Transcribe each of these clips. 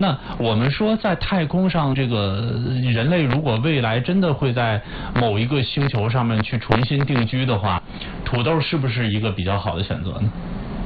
那我们说在太空上，这个人类如果未来真的会在某一个星球上面去重新定居的话，土豆是不是一个比较好的选择呢？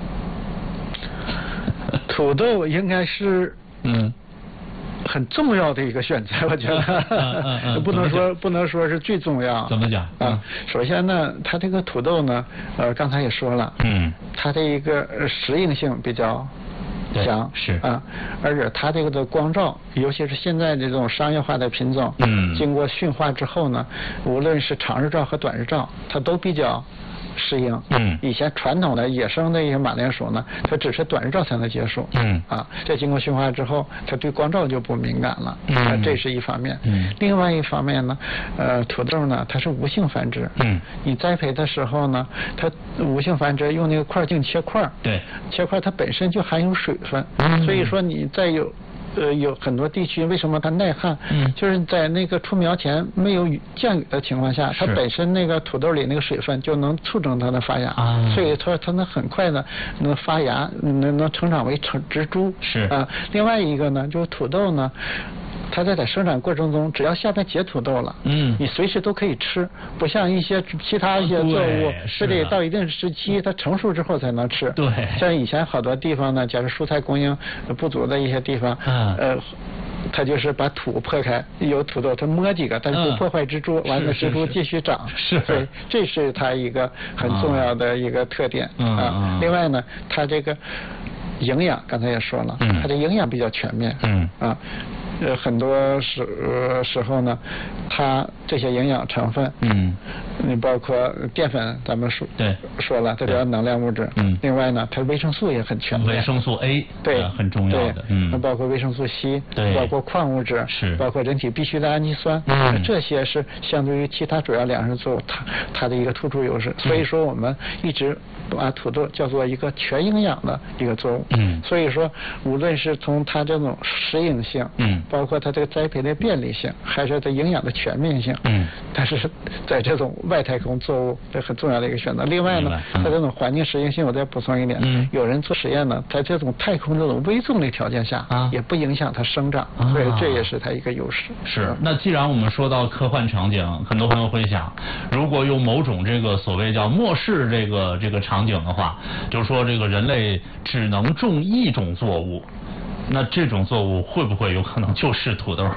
土豆应该是很重要的一个选择，我觉得不能说是最重要。 怎么讲啊？首先呢，它这个土豆呢，刚才也说了，它的一个适应性比较强， 是啊，而且它这个的光照，尤其是现在这种商业化的品种，经过驯化之后呢，无论是长日照和短日照，它都比较适应。以前传统的野生的一些马铃薯呢，它只是短日照才能接受。这经过驯化之后，它对光照就不敏感了。这是一方面。另外一方面呢，土豆呢，它是无性繁殖。你栽培的时候呢，它无性繁殖用那个块茎切块。对。切块它本身就含有水分，所以说你再有很多地区为什么它耐旱？就是在那个出苗前没有降雨的情况下，它本身那个土豆里那个水分就能促成它的发芽，所以它能很快的能发芽，能成长为植株。是啊，另外一个呢，就是土豆呢，它在生长过程中，只要下面结土豆了，你随时都可以吃，不像一些其他一些作物，是得到一定时期它成熟之后才能吃。对，像以前好多地方呢，假如蔬菜供应不足的一些地方，它就是把土破开，有土豆，它摸几个，但是不破坏植株，完了植株继续长。是，对，这是它一个很重要的一个特点啊。另外呢，它这个营养刚才也说了，它的营养比较全面。很多时候呢，它这些营养成分，你包括淀粉，咱们说了，这叫能量物质。另外呢，它维生素也很全面。维生素 A 对很重要的。那包括维生素 C， 包括矿物质，包括人体必需的氨基酸，这些是相对于其他主要粮食作物它的一个突出优势。所以说我们一直把土豆叫做一个全营养的一个作物。所以说无论是从它这种适应性，包括它这个栽培的便利性，还是它营养的全面性，但是在这种外太空作物这很重要的一个选择。另外呢，它这种环境适应性，我再补充一点，有人做实验呢，在这种太空这种微重力条件下，也不影响它生长，所以这也是它一个优势。 是。那既然我们说到科幻场景，很多朋友会想，如果有某种这个所谓叫末世这个场景的话，就是说这个人类只能种一种作物。那这种作物会不会有可能就是土豆？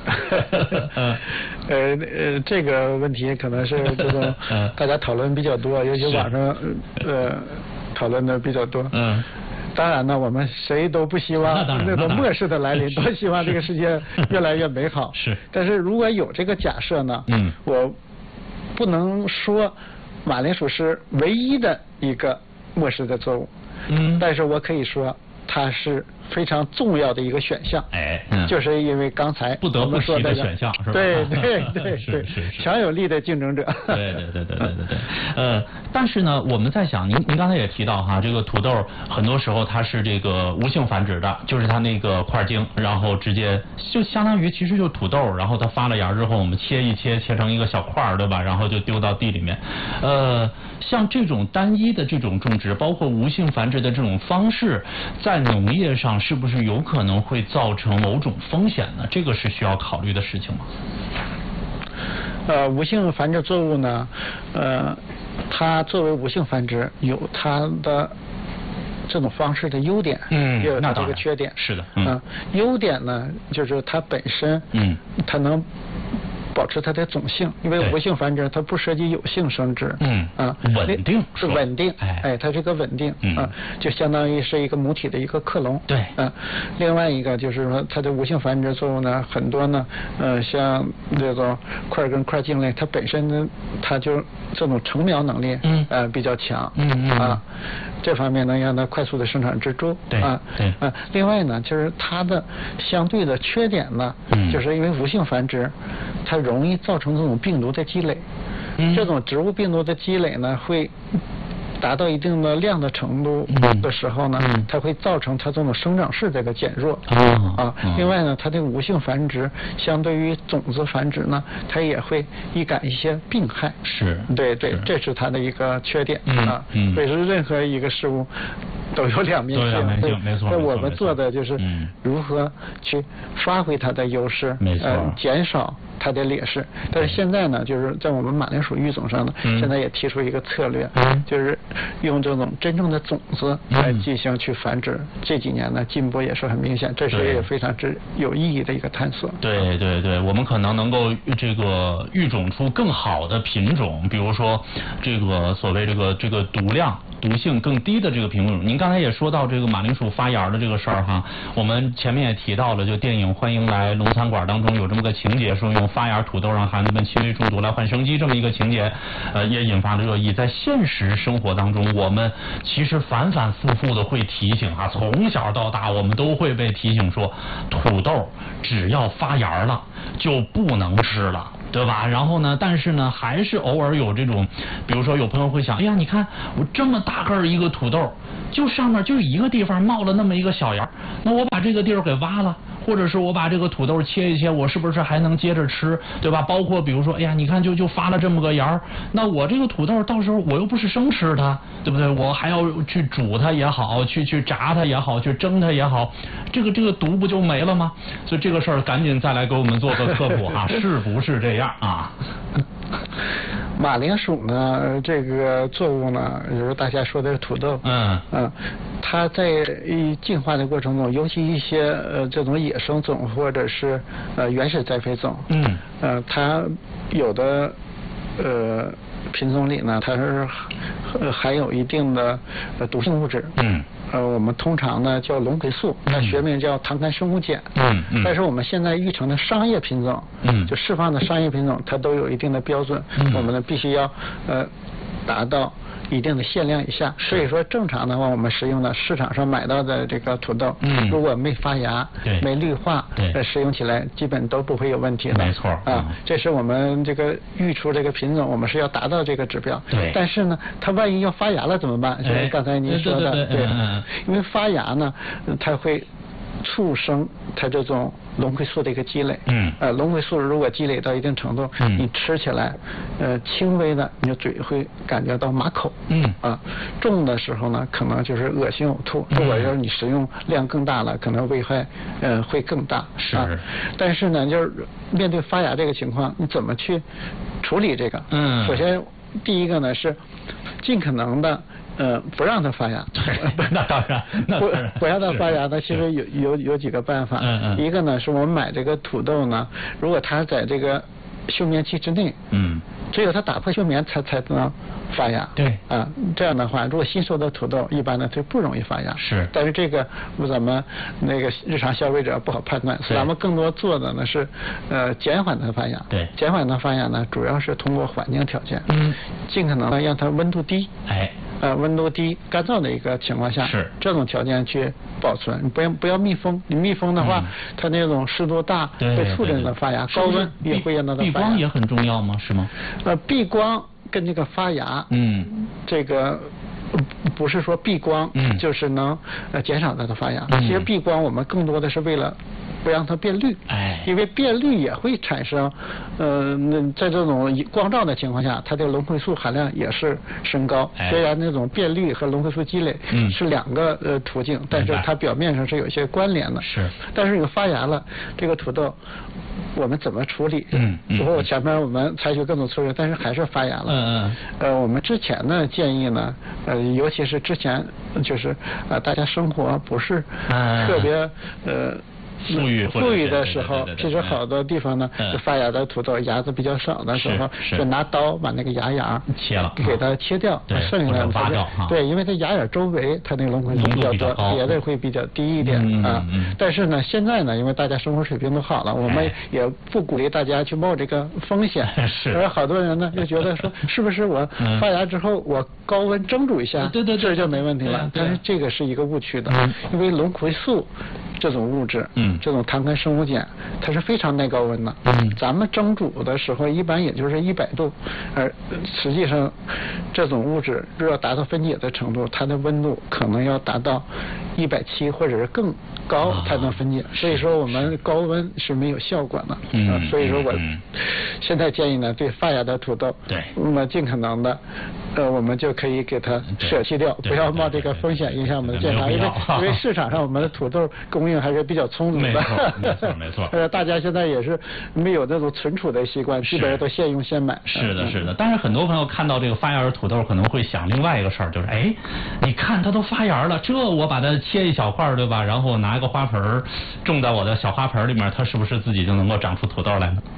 这个问题可能是这种大家讨论比较多，尤其网上讨论的比较多。当然呢，我们谁都不希望那种末世的来临，都希望这个世界越来越美好。是。但是如果有这个假设呢，我不能说马铃薯是唯一的一个末世的作物。但是我可以说它是非常重要的一个选项。就是因为刚才不得不提的选项，是吧？ 对，强有力的竞争者。 对。但是呢，我们在想，您刚才也提到哈，这个土豆很多时候它是这个无性繁殖的，就是它那个块茎，然后直接就相当于其实就土豆，然后它发了芽之后，我们切成一个小块儿，对吧？然后就丢到地里面。像这种单一的这种种植，包括无性繁殖的这种方式，在农业上是不是有可能会造成某种风险呢？这个是需要考虑的事情吗？ 无性繁殖作物呢，它作为无性繁殖有它的这种方式的优点，也有它这个缺点。是的。优点呢，就是它本身，它能保持它的种性，因为无性繁殖它不涉及有性生殖。稳定是稳定。它是个稳定。就相当于是一个母体的一个克隆。对。另外一个就是说，它的无性繁殖作物呢，很多呢，像这种块根块茎类，它本身呢，它就这种成苗能力，比较强。这方面能让它快速的生产植株。另外呢，就是它的相对的缺点呢，就是因为无性繁殖，它容易造成这种病毒的积累。这种植物病毒的积累呢，会达到一定的量的程度的时候呢，它会造成它这种生长势这个减弱。另外呢，它这个无性繁殖相对于种子繁殖呢，它也会易感一些病害。对，这是它的一个缺点。所以说任何一个事物， 都有两面性， 没错。 那我们做的就是如何去发挥它的优势，减少它的劣势。但是现在呢，就是在我们马铃薯育种上呢，现在也提出一个策略，就是用这种真正的种子来进行去繁殖。这几年呢，进步也是很明显，这是也非常有意义的一个探索。 对，我们可能能够这个育种出更好的品种，比如说这个所谓这个毒性更低的这个品种。您刚才也说到这个马铃薯发芽的这个事儿哈，我们前面也提到了，就电影《欢迎来龙餐馆》当中有这么个情节，说用发芽土豆让孩子们轻微中毒来换生机，这么一个情节，也引发了热议。在现实生活当中，我们其实反反复复的会提醒啊，从小到大我们都会被提醒说，土豆只要发芽了就不能吃了。对吧？然后呢？但是呢，还是偶尔有这种，比如说有朋友会想，哎呀，你看我这么大个一个土豆，就上面就一个地方冒了那么一个小芽，那我把这个地儿给挖了，或者是我把这个土豆切一切，我是不是还能接着吃？对吧？包括比如说，哎呀，你看就发了这么个芽，那我这个土豆到时候我又不是生吃它，对不对？我还要去煮它也好，去炸它也好，去蒸它也好，这个毒不就没了吗？所以这个事儿赶紧再来给我们做个科普啊，是不是这样啊？ 马铃薯呢，这个作物呢，比如大家说的是土豆，它在进化的过程中，尤其一些这种野生种或者是原始栽培种，它有的品种里呢，它是含有一定的毒性物质，我们通常呢叫龙葵素，它学名叫糖苷生物碱，但是我们现在育成的商业品种，就释放的商业品种，它都有一定的标准，我们呢必须要达到一定的限量以下。所以说正常的话，我们使用的市场上买到的这个土豆，如果没发芽、没绿化，使用起来基本都不会有问题的。 没错啊，这是我们这个育出这个品种，我们是要达到这个指标。 对。 但是呢，它万一要发芽了怎么办？就是刚才您说的，对，因为发芽呢，它会促生它这种龙葵素的一个积累。龙葵素如果积累到一定程度，你吃起来，轻微的你的嘴会感觉到麻口。重的时候呢，可能就是恶心呕吐。如果要是你食用量更大了，可能危害会更大。 是。 但是呢，就是面对发芽这个情况，你怎么去处理这个？首先第一个呢是尽可能的。不让它发芽。 那当然， 不让它发芽呢，其实有几个办法。一个呢是我们买这个土豆呢，如果它在这个休眠期之内，只有它打破休眠才能发芽。 对。 这样的话，如果新收的土豆一般呢就不容易发芽。 是。 但是这个咱们那个日常消费者不好判断，所以咱们更多做的呢是减缓它发芽。 对。 减缓它发芽呢，主要是通过环境条件，尽可能的让它温度低。温度低、干燥的一个情况下， 是这种条件去保存，你不要密封。你密封的话，它那种湿度大，会促进它发芽。高温也会让它发芽。 避光也很重要吗？是吗？ 避光跟这个发芽，这个不是说避光，就是能减少它的发芽。其实避光我们更多的是为了不让它变绿，因为变绿也会产生，在这种光照的情况下，它的龙葵素含量也是升高。虽然那种变绿和龙葵素积累是两个途径，但是它表面上是有一些关联的。 是。 但是有发芽了，这个土豆我们怎么处理？不过前面我们采取各种策略，但是还是发芽了。我们之前呢建议呢，尤其是之前就是大家生活不是特别富裕的时候，其实好多地方呢，发芽的土豆芽子比较少的时候，就拿刀把那个芽芽切了， 给它切掉，剩下的挖掉。 对，因为它芽眼周围它那个龙葵素比较多，别的会比较低一点啊。但是呢，现在呢，因为大家生活水平都好了，我们也不鼓励大家去冒这个风险。 是。 而好多人呢就觉得说，是不是我发芽之后我高温蒸煮一下，这就没问题了？但是这个是一个误区的，因为龙葵素这种物质，这种碳根生物碱，它是非常耐高温的。咱们蒸煮的时候一般也就是100度，而实际上这种物质若要达到分解的程度，它的温度可能要达到170或者是更高才能分解。所以说我们高温是没有效果的。所以说我现在建议呢，对发芽的土豆，那么尽可能的，我们就可以给它舍弃掉，不要冒这个风险影响我们的健康，因为市场上我们的土豆供应还是比较充足的。 没错。 大家现在也是没有那种存储的习惯，基本上都现用现买。 是的。但是很多朋友看到这个发芽的土豆，可能会想另外一个事儿，就是你看它都发芽了，这我把它切一小块，对吧？然后拿一个花盆种在我的小花盆里面，它是不是自己就能够长出土豆来呢？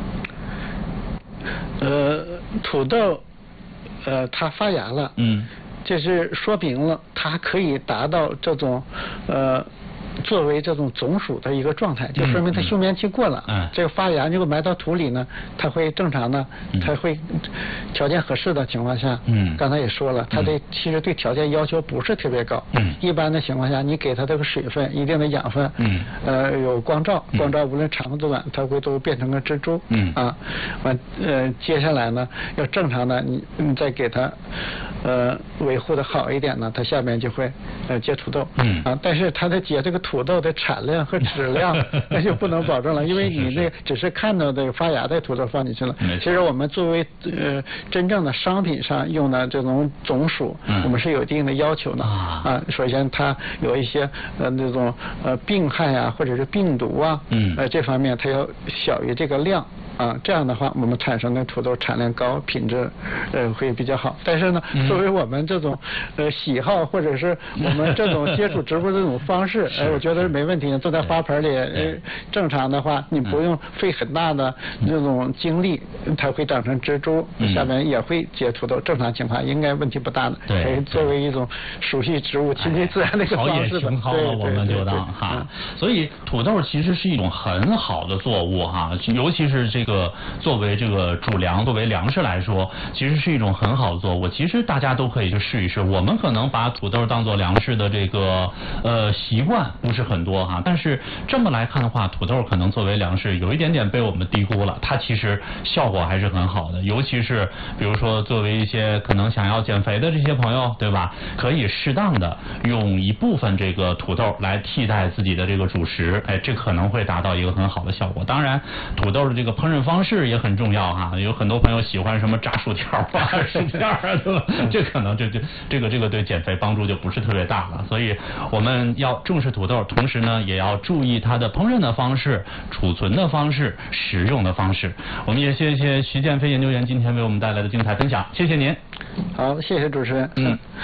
土豆，它发芽了，这是说明了它可以达到这种作为这种种属的一个状态，就说明它休眠期过了。这个发芽如果埋到土里呢，它会正常的，它会条件合适的情况下，刚才也说了，它其实对条件要求不是特别高。一般的情况下，你给它这个水分、一定的养分，有光照无论长短，它会都变成个蜘蛛。接下来呢，要正常的你再给它维护的好一点呢，它下面就会结土豆。但是它的结这个土豆的产量和质量那就不能保证了，因为你那只是看到这个发芽的土豆放进去了。其实我们作为真正的商品上用的这种种属，我们是有一定的要求的。首先它有一些那种病害啊，或者是病毒啊，这方面它要小于这个量。这样的话我们产生的土豆产量高，品质会比较好。但是呢，作为我们这种喜好或者是我们这种接触植物这种方式，我觉得没问题。坐在花盆里，正常的话你不用费很大的这种精力，它会长成蜘蛛，下面也会结土豆，正常情况应该问题不大的。可以作为一种熟悉植物、亲近自然的一个方式。 陶冶情操了，我们就当哈。所以土豆其实是一种很好的作物哈，尤其是这个作为这个主粮、作为粮食来说，其实是一种很好的作物。其实大家都可以去试一试。我们可能把土豆当做粮食的这个习惯不是很多哈，但是这么来看的话，土豆可能作为粮食有一点点被我们低估了，它其实效果还是很好的。尤其是比如说作为一些可能想要减肥的这些朋友，对吧？可以适当的用一部分这个土豆来替代自己的这个主食，这可能会达到一个很好的效果。当然，土豆的这个烹饪方式也很重要哈，有很多朋友喜欢什么炸薯条啊、薯片啊，对吧？这可能这个对减肥帮助就不是特别大了。所以我们要重视土豆，同时呢也要注意它的烹饪的方式、储存的方式、食用的方式。我们也谢谢徐建飞研究员今天为我们带来的精彩分享，谢谢您。 好，谢谢主持人。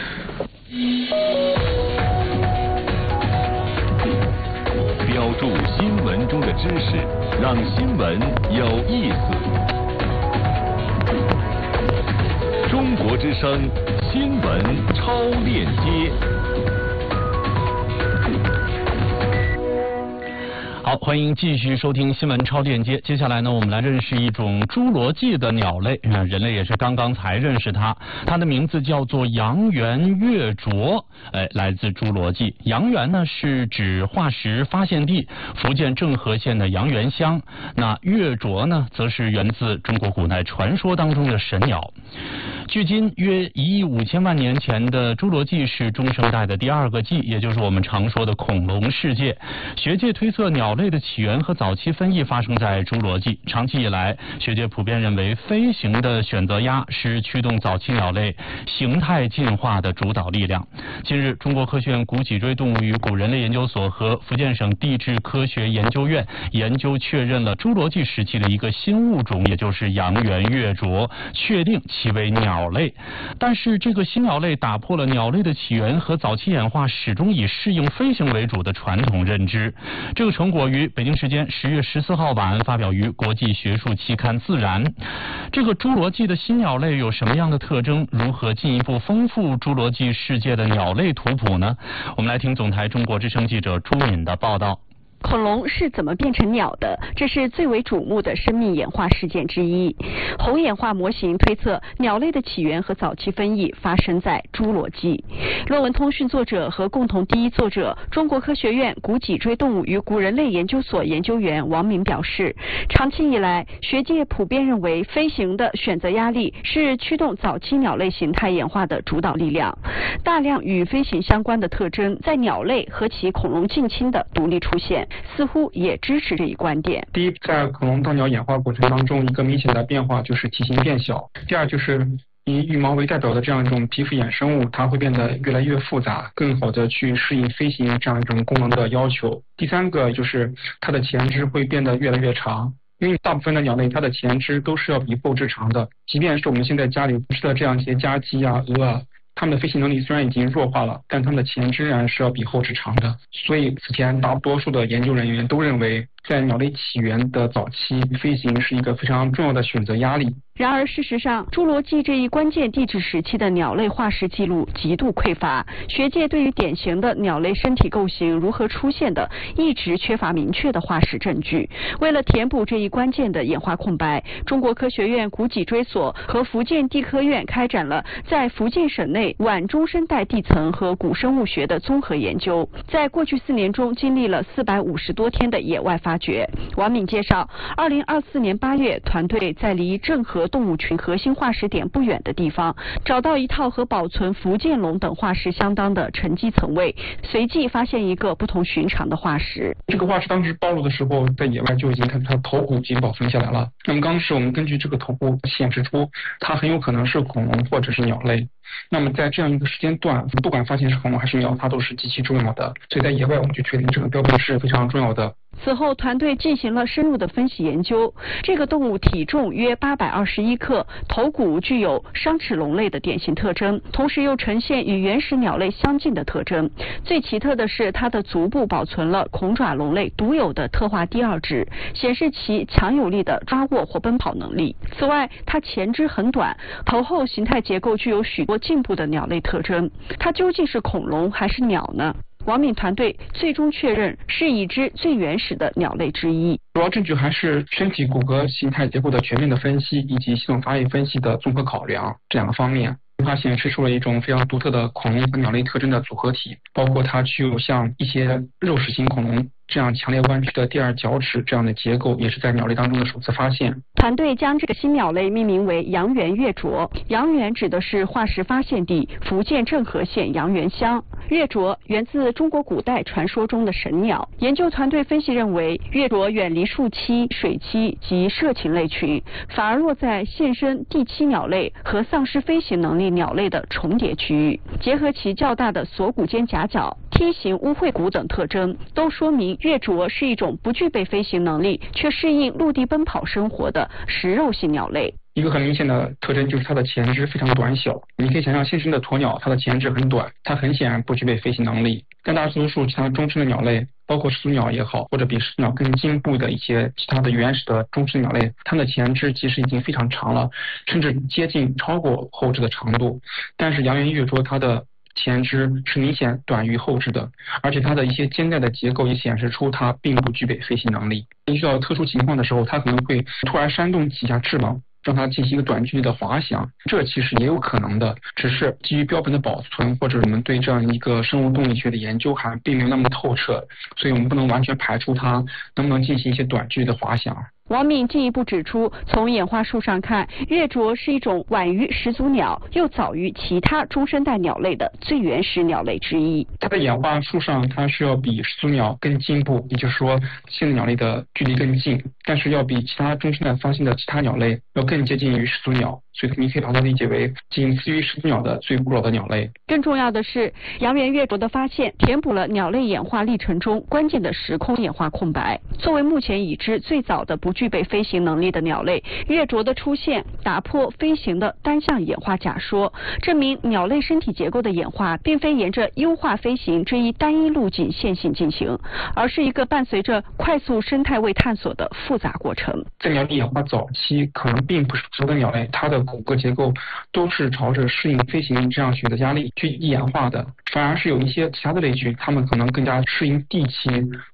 标注新闻中的知识，让新闻有意思。中国之声新闻超链接。 好，欢迎继续收听新闻超链接。接下来呢，我们来认识一种侏罗纪的鸟类，人类也是刚刚才认识它。它的名字叫做阳原月啄，来自侏罗纪。阳原呢是指化石发现地福建正和县的阳原乡，那月啄呢则是源自中国古代传说当中的神鸟。距今约1亿5千万年前的侏罗纪是中生代的第2个纪，也就是我们常说的恐龙世界。学界推测鸟类的起源和早期分异发生在侏罗纪。长期以来，学界普遍认为飞行的选择鸦是驱动早期鸟类形态进化的主导力量。近日，中国科学院古脊椎动物与古人类研究所和福建省地质科学研究院研究确认了侏罗纪时期的一个新物种，也就是阳原月啄，确定其为鸟类。但是这个新鸟类打破了鸟类的起源和早期演化始终以适应飞行为主的传统认知。这个成果于北京时间10月14号晚发表于国际学术期刊《自然》。这个侏罗纪的新鸟类有什么样的特征？如何进一步丰富侏罗纪世界的鸟类图谱呢？我们来听总台中国之声记者朱敏的报道。 恐龙是怎么变成鸟的？这是最为瞩目的生命演化事件之一。红演化模型推测，鸟类的起源和早期分异发生在侏罗纪。论文通讯作者和共同第一作者、中国科学院古脊椎动物与古人类研究所研究员王敏表示，长期以来，学界普遍认为飞行的选择压力是驱动早期鸟类形态演化的主导力量。大量与飞行相关的特征在鸟类和其恐龙近亲的独立出现，似乎也支持这一观点。 第一，在恐龙到鸟演化过程当中，一个明显的变化就是体型变小。第二，就是以羽毛为代表的这样一种皮肤衍生物，它会变得越来越复杂，更好的去适应飞行这样一种功能的要求。第三个就是它的前肢会变得越来越长。因为大部分的鸟类，它的前肢都是要比后肢长的，即便是我们现在家里吃的这样一些家鸡啊、鹅啊，它们的飞行能力虽然已经弱化了，但它们的前肢仍然是要比后肢长的。所以此前大多数的研究人员都认为，在鸟类起源的早期，飞行是一个非常重要的选择压力。 然而，事实上，侏罗纪这一关键地质时期的鸟类化石记录极度匮乏，学界对于典型的鸟类身体构型如何出现的，一直缺乏明确的化石证据。为了填补这一关键的演化空白，中国科学院古脊椎所和福建地科院开展了在福建省内晚中生代地层和古生物学的综合研究，在过去4年中经历了450多天的野外发掘。王敏介绍，2024年8月，团队在离郑和动物群核心化石点不远的地方，找到一套和保存福建龙等化石相当的沉积层位，随即发现一个不同寻常的化石。 这个化石当时暴露的时候，在野外就已经看它头骨已经保存下来了。那么当时我们根据这个头骨显示出，它很有可能是恐龙或者是鸟类。那么在这样一个时间段，不管发现是恐龙还是鸟，它都是极其重要的。所以在野外我们就确定这个标本是非常重要的。 此后，团队进行了深入的分析研究。这个动物体重约821克，头骨具有商齿龙类的典型特征，同时又呈现与原始鸟类相近的特征。最奇特的是，它的足部保存了恐爪龙类独有的特化第二趾，显示其强有力的抓握或奔跑能力。此外，它前肢很短，头后形态结构具有许多进步的鸟类特征。它究竟是恐龙还是鸟呢？王敏团队最终确认是已知最原始的鸟类之一。 主要证据还是身体骨骼形态结构的全面的分析，以及系统发育分析的综合考量这2个方面。它显示出了一种非常独特的恐龙和鸟类特征的组合体，包括它具有像一些肉食型恐龙这样强烈弯曲的第二脚趾这样的结构，也是在鸟类当中的首次发现。 团队将这个新鸟类命名为阳原月啄，阳原指的是化石发现地福建郑和县阳原乡。月啄源自中国古代传说中的神鸟。研究团队分析认为，月啄远离树栖、水栖及涉禽类群，反而落在现身地栖鸟类和丧失飞行能力鸟类的重叠区域。结合其较大的锁骨间夹角、梯形乌喙骨等特征，都说明月啄是一种不具备飞行能力却适应陆地奔跑生活的食肉性鸟类。 一个很明显的特征就是它的前肢非常短小。你可以想象现生的鸵鸟，它的前肢很短，它很显然不具备飞行能力。但大多数其他中生的鸟类，包括始祖鸟也好，或者比始祖鸟更进步的一些其他的原始的中生鸟类，它们的前肢其实已经非常长了，甚至接近超过后肢的长度。但是阳原月啄它的前肢是明显短于后肢的，而且它的一些肩带的结构也显示出它并不具备飞行能力。遇到特殊情况的时候，它可能会突然扇动几下翅膀，让它进行一个短距离的滑翔，这其实也有可能的，只是基于标本的保存或者我们对这样一个生物动力学的研究还并没有那么透彻，所以我们不能完全排除它能不能进行一些短距离的滑翔。 王敏进一步指出，从演化树上看，月啄是一种晚于始祖鸟又早于其他中生代鸟类的最原始鸟类之一。 它的演化树上，它是要比始祖鸟更进步，也就是说现在鸟类的距离更近，但是要比其他中生代发现的其他鸟类要更接近于始祖鸟，所以你可以把它理解为仅次于始祖鸟的最古老的鸟类。 更重要的是，阳原月啄的发现填补了鸟类演化历程中关键的时空演化空白。作为目前已知最早的不具备飞行能力的鸟类，月啄的出现打破飞行的单向演化假说，证明鸟类身体结构的演化并非沿着优化飞行这一单一路径线性进行，而是一个伴随着快速生态位探索的复杂过程。 在鸟类演化早期，可能并不是所有的鸟类它的骨骼结构都是朝着适应飞行这样选择压力去演化的，反而是有一些其他的类群，它们可能更加适应地栖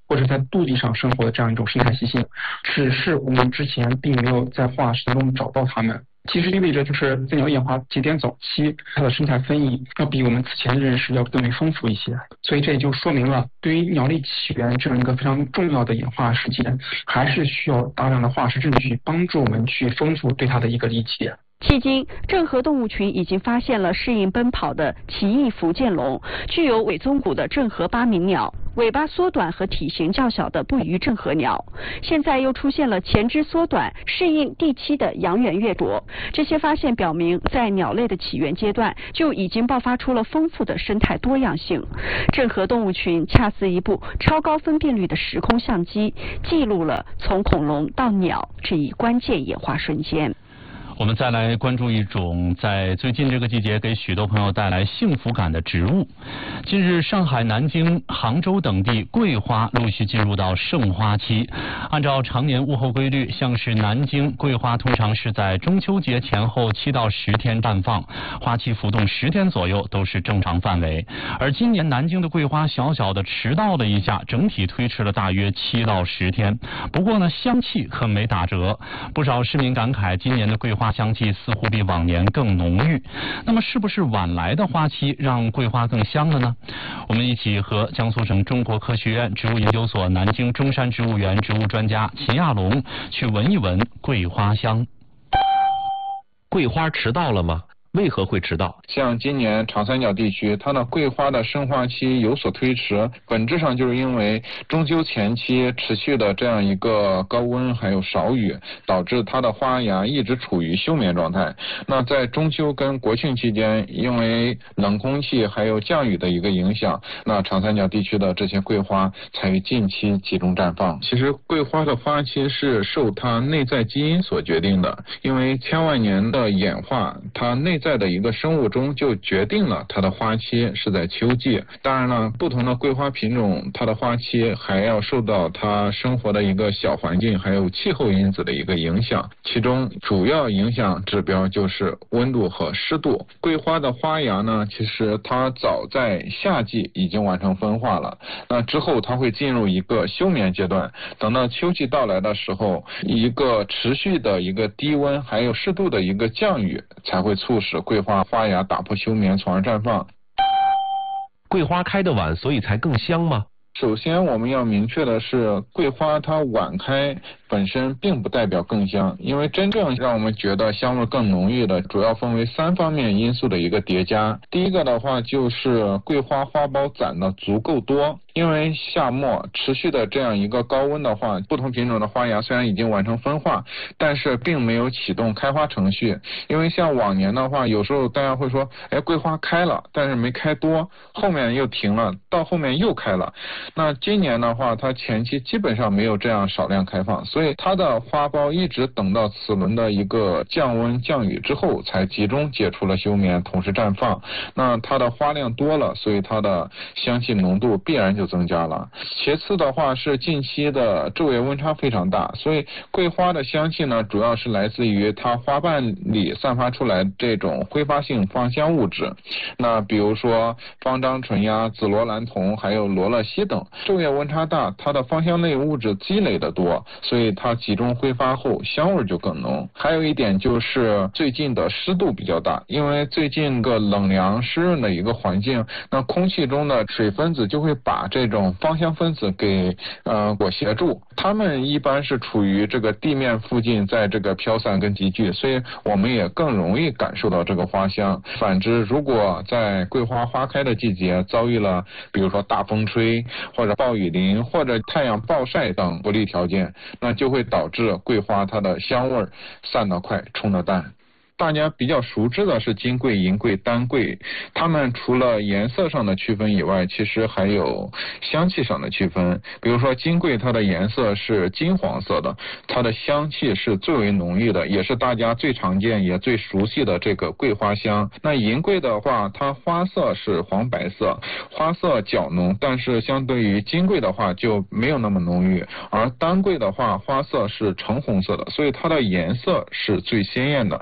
或者在陆地上生活的这样一种生态习性，只是我们之前并没有在化石当中找到它们。其实意味着就是在鸟类演化节点早期，它的生态分异要比我们此前的认识要更为丰富一些，所以这也就说明了对于鸟类起源这样一个非常重要的演化事件，还是需要大量的化石证据帮助我们去丰富对它的一个理解。 迄今，郑和动物群已经发现了适应奔跑的奇异福建龙，具有尾宗骨的郑和八鸣鸟，尾巴缩短和体型较小的不虞郑和鸟。现在又出现了前肢缩短、适应地栖的阳源月啄。这些发现表明，在鸟类的起源阶段就已经爆发出了丰富的生态多样性。郑和动物群恰似一部超高分辨率的时空相机，记录了从恐龙到鸟这一关键演化瞬间。 我们再来关注一种在最近这个季节给许多朋友带来幸福感的植物。近日，上海、南京、杭州等地桂花陆续进入到盛花期。按照常年物候规律，像是南京桂花通常是在中秋节前后7到10天绽放，花期浮动10天左右都是正常范围。而今年南京的桂花小小的迟到了一下，整体推迟了大约7到10天。不过呢，香气可没打折，不少市民感慨今年的桂花香气似乎比往年更浓郁。那么是不是晚来的花期让桂花更香了呢？我们一起和江苏省中国科学院植物研究所南京中山植物园植物专家秦亚龙去闻一闻桂花香。 桂花迟到了吗？为何会迟到？ 像今年长三角地区，它的桂花的生花期有所推迟，本质上就是因为中秋前期持续的这样一个高温还有少雨，导致它的花芽一直处于休眠状态。那在中秋跟国庆期间，因为冷空气还有降雨的一个影响，那长三角地区的这些桂花才于近期集中绽放。其实桂花的花期是受它内在基因所决定的，因为千万年的演化，它内在的一个生物钟就决定了它的花期是在秋季。当然了，不同的桂花品种，它的花期还要受到它生活的一个小环境还有气候因子的一个影响，其中主要影响指标就是温度和湿度。桂花的花芽呢，其实它早在夏季已经完成分化了，那之后它会进入一个休眠阶段，等到秋季到来的时候，一个持续的一个低温还有适度的一个降雨才会促使桂花花芽打破休眠从而绽放。 桂花开得晚，所以才更香吗？ 首先我们要明确的是，桂花它晚开本身并不代表更香，因为真正让我们觉得香味更浓郁的主要分为3方面因素的一个叠加。第一个的话就是桂花花苞攒的足够多，因为夏末持续的这样一个高温的话，不同品种的花芽虽然已经完成分化，但是并没有启动开花程序。因为像往年的话，有时候大家会说，桂花开了，但是没开多，后面又停了，到后面又开了。那今年的话，它前期基本上没有这样少量开放，所以它的花苞一直等到此轮的一个降温降雨之后，才集中解除了休眠，同时绽放。那它的花量多了，所以它的香气浓度必然就增加了。其次的话是近期的昼夜温差非常大，所以桂花的香气呢，主要是来自于它花瓣里散发出来这种挥发性芳香物质。那比如说芳樟醇呀、紫罗兰酮还有罗勒烯等，昼夜温差大，它的芳香类物质积累的多，所以它集中挥发后香味就更浓。还有一点就是最近的湿度比较大，因为最近个冷凉湿润的一个环境，那空气中的水分子就会把这种芳香分子给裹挟住，它们一般是处于这个地面附近，在这个飘散跟集聚，所以我们也更容易感受到这个花香。反之，如果在桂花花开的季节遭遇了比如说大风吹或者暴雨淋或者太阳暴晒等不利条件，那就会导致桂花它的香味散得快，冲得淡。大家比较熟知的是金桂、银桂、丹桂，它们除了颜色上的区分以外，其实还有香气上的区分。比如说金桂，它的颜色是金黄色的，它的香气是最为浓郁的，也是大家最常见也最熟悉的这个桂花香。那银桂的话，它花色是黄白色，花色较浓，但是相对于金桂的话就没有那么浓郁。而丹桂的话，花色是橙红色的，所以它的颜色是最鲜艳的。但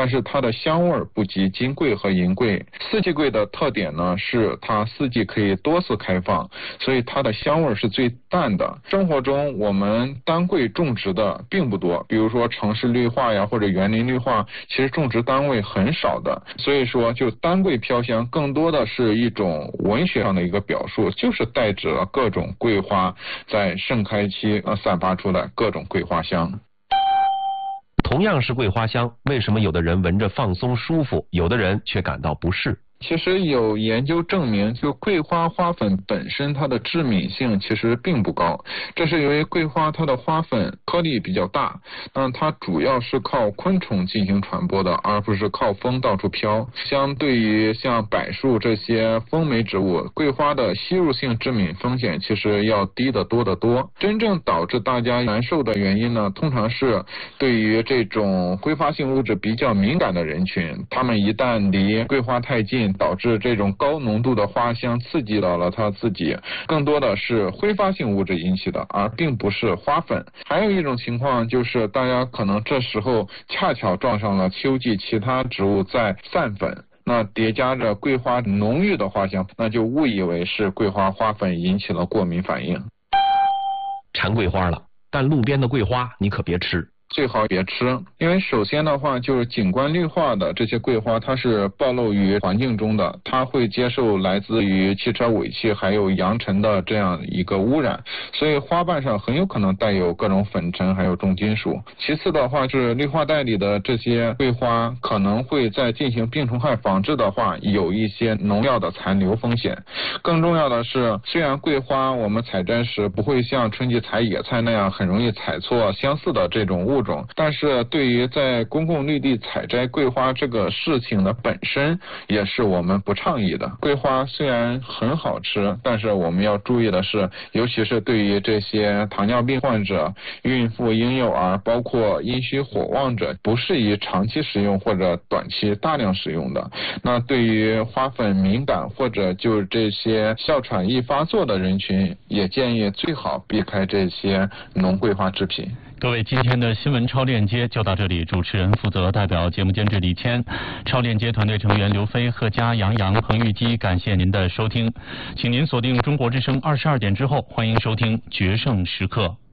但是它的香味不及金桂和银桂。四季桂的特点呢是它四季可以多次开放，所以它的香味是最淡的。生活中我们单桂种植的并不多，比如说城市绿化呀或者园林绿化，其实种植单位很少的。所以说就单桂飘香更多的是一种文学上的一个表述，就是代指了各种桂花在盛开期散发出来各种桂花香。 同样是桂花香，为什么有的人闻着放松舒服，有的人却感到不适？ 其实有研究证明，就桂花花粉本身它的致敏性其实并不高，这是因为桂花它的花粉颗粒比较大，它主要是靠昆虫进行传播的，而不是靠风到处飘。相对于像柏树这些风媒植物，桂花的吸入性致敏风险其实要低得多得多。真正导致大家难受的原因呢，通常是对于这种挥发性物质比较敏感的人群，他们一旦离桂花太近，导致这种高浓度的花香刺激到了他自己，更多的是挥发性物质引起的，而并不是花粉。还有一种情况就是大家可能这时候恰巧撞上了秋季其他植物在散粉，那叠加着桂花浓郁的花香，那就误以为是桂花花粉引起了过敏反应。 馋桂花了，但路边的桂花你可别吃。 最好别吃，因为首先的话就是景观绿化的这些桂花，它是暴露于环境中的，它会接受来自于汽车尾气还有扬尘的这样一个污染，所以花瓣上很有可能带有各种粉尘还有重金属。其次的话是绿化带里的这些桂花可能会在进行病虫害防治的话有一些农药的残留风险。更重要的是，虽然桂花我们采摘时不会像春季采野菜那样很容易采错相似的这种物种，但是对于在公共绿地采摘桂花这个事情的本身也是我们不倡议的。桂花虽然很好吃，但是我们要注意的是，尤其是对于这些糖尿病患者、孕妇、婴幼儿，包括阴虚火旺者，不适宜长期食用或者短期大量使用的。那对于花粉敏感或者就这些哮喘易发作的人群，也建议最好避开这些浓桂花制品。 各位，今天的新闻超链接就到这里，主持人负责，代表节目监制李谦，超链接团队成员刘飞、贺佳、杨洋、彭玉基，感谢您的收听，请您锁定中国之声22点之后，欢迎收听决胜时刻。